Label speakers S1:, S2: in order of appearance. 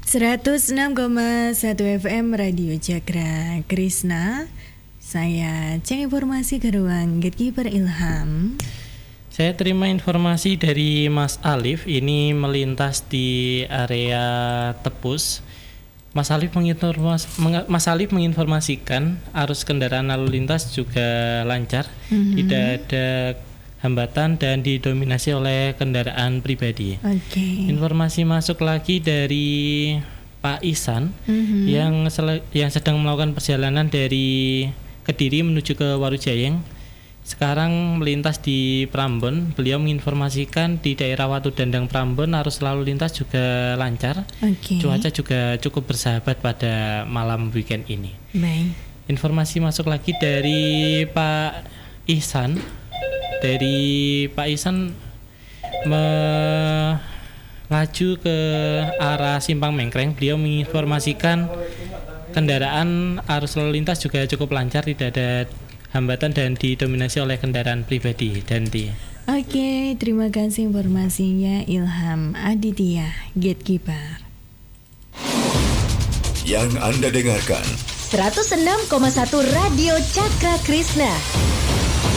S1: 106,1 FM Radio Cakra Krishna. Saya cek informasi ke ruang Gatekeeper Ilham.
S2: Saya terima informasi dari Mas Alif. Ini melintas di area Tepus. Mas Alif menginformasikan arus kendaraan lalu lintas juga lancar, tidak ada hambatan dan didominasi oleh kendaraan pribadi. Informasi masuk lagi dari Pak Ihsan yang sedang melakukan perjalanan dari Kediri menuju ke Warujayeng. Sekarang melintas di Prambon. Beliau menginformasikan di daerah Watu Dandang Prambon arus lalu lintas juga lancar. Cuaca juga cukup bersahabat pada malam weekend ini.
S1: Baik.
S2: Informasi masuk lagi dari Pak Ihsan. Dari Pak Ihsan melaju ke arah Simpang Mengkreng. Beliau menginformasikan kendaraan arus lalu lintas juga cukup lancar, tidak ada hambatan dan didominasi oleh kendaraan pribadi.
S1: Oke, terima kasih informasinya Ilham Aditya, Gatekeeper.
S3: Yang Anda dengarkan
S4: 106,1 Radio Cakra Krishna.